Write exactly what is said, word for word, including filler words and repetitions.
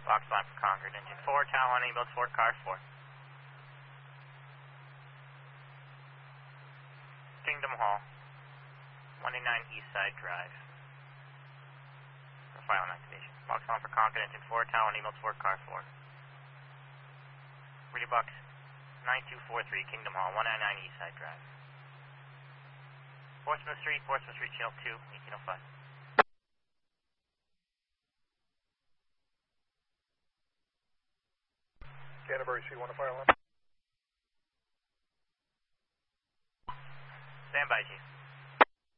Box line for Concord, engine four, Tower one, email four, car four. Kingdom Hall, one eighty-nine East Side Drive. For file activation. Box line for Concord, engine four, Tower one, email four, car four. Radio Box nine two four three, Kingdom Hall, one ninety-nine East Side Drive. Portsmouth Street, Portsmouth Street, Channel two, eighteen oh five. Canterbury C one to fire line. Stand by, Chief.